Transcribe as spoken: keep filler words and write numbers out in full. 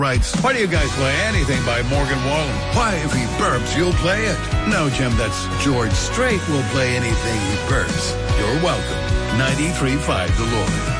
Writes, Why do you guys play anything by Morgan Wallen? why, if he burps, you'll play it. No, Jim, that's George Strait will play anything he burps. You're welcome. ninety-three point five The Lord.